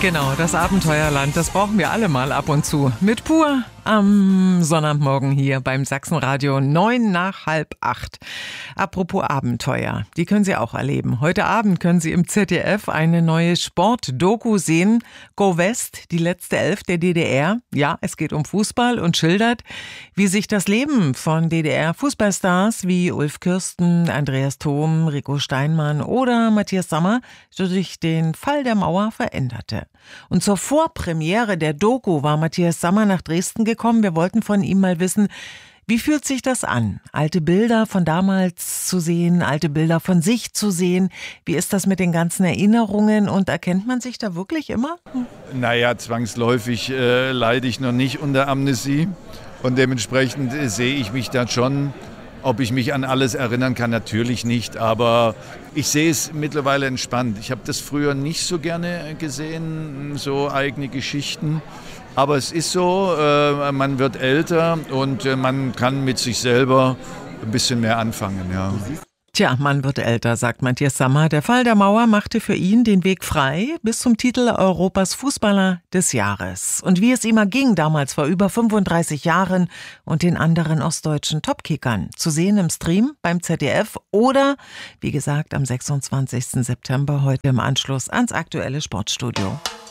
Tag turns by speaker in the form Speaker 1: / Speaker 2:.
Speaker 1: Genau, das Abenteuerland, das brauchen wir alle mal ab und zu. Mit Pur am Sonnabendmorgen hier beim Sachsenradio 7:45. Apropos Abenteuer, die können Sie auch erleben. Heute Abend können Sie im ZDF eine neue Sportdoku sehen. Go West, die letzte Elf der DDR. Ja, es geht um Fußball und schildert, wie sich das Leben von DDR-Fußballstars wie Ulf Kirsten, Andreas Thom, Rico Steinmann oder Matthias Sammer durch den Fall der Mauer veränderte. Und zur Vorpremiere der Doku war Matthias Sammer nach Dresden gekommen. Wir wollten von ihm mal wissen, wie fühlt sich das an, alte Bilder von damals zu sehen, alte Bilder von sich zu sehen? Wie ist das mit den ganzen Erinnerungen und erkennt man sich da wirklich immer?
Speaker 2: Naja, zwangsläufig leide ich noch nicht unter Amnesie und dementsprechend sehe ich mich da schon. Ob ich mich an alles erinnern kann, natürlich nicht, aber ich sehe es mittlerweile entspannt. Ich habe das früher nicht so gerne gesehen, so eigene Geschichten. Aber es ist so, man wird älter und man kann mit sich selber ein bisschen mehr anfangen. Ja.
Speaker 1: Tja, man wird älter, sagt Matthias Sammer. Der Fall der Mauer machte für ihn den Weg frei bis zum Titel Europas Fußballer des Jahres. Und wie es ihm erging damals vor über 35 Jahren und den anderen ostdeutschen Topkickern. Zu sehen im Stream beim ZDF oder, wie gesagt, am 26. September heute im Anschluss ans aktuelle Sportstudio.